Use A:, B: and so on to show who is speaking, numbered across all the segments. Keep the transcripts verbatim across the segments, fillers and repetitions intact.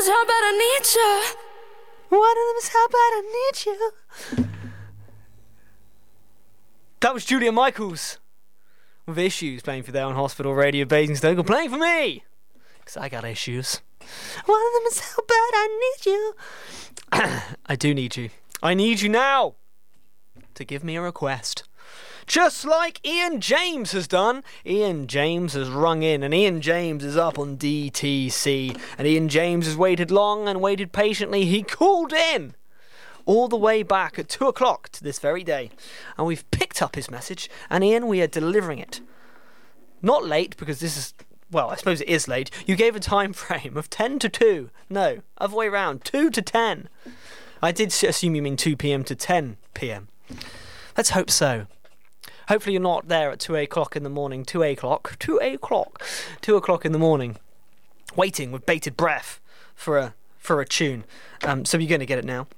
A: is how bad I need you. One of them is how bad I need you. That was Julia Michaels with Issues, playing for there on Hospital Radio Basingstoke, or playing for me, because I got issues. One of them is how bad I need you. I do need you. I need you now to give me a request. Just like Ian James has done. Ian James has rung in, and Ian James is up on D T C. And Ian James has waited long and waited patiently. He called in all the way back at two o'clock to this very day. And we've picked up his message, and Ian, we are delivering it. Not late, because this is, well, I suppose it is late. You gave a time frame of ten to two. No, other way around, two to ten. I did assume you mean two p.m. to ten p.m. Let's hope so. Hopefully you're not there at two o'clock in the morning, two o'clock, two o'clock, two o'clock in the morning, waiting with bated breath for a for a tune. Um, so you're going to get it now.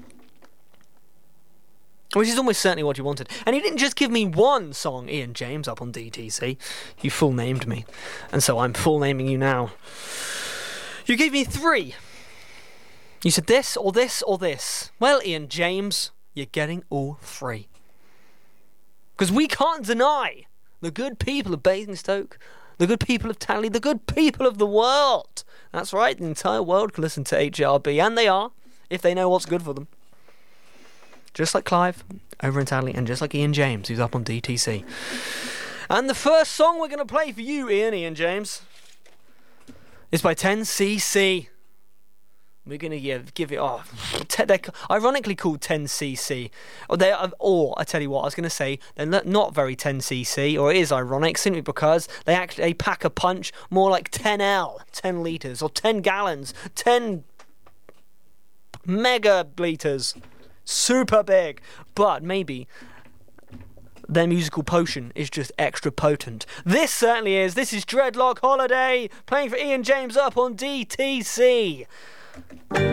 A: Which is almost certainly what you wanted. And you didn't just give me one song, Ian James, up on D T C. You full named me. And so I'm full naming you now. You gave me three. You said this, or this, or this. Well, Ian James, you're getting all three. Because we can't deny the good people of Basingstoke, the good people of Tanley, the good people of the world. That's right, the entire world can listen to H R B, and they are, if they know what's good for them. Just like Clive over in Tanley, and just like Ian James, who's up on D T C. And the first song we're going to play for you, Ian, Ian James, is by ten C C. We're going to give, give it, oh, they're ironically called ten C C. Or, they are, or, I tell you what, I was going to say, they're not very ten C C, or it is ironic, simply because they actually they pack a punch more like ten L, ten litres, or ten gallons, ten mega litres. Super big. But maybe their musical potion is just extra potent. This certainly is. This is Dreadlock Holiday, playing for Ian James up on D T C.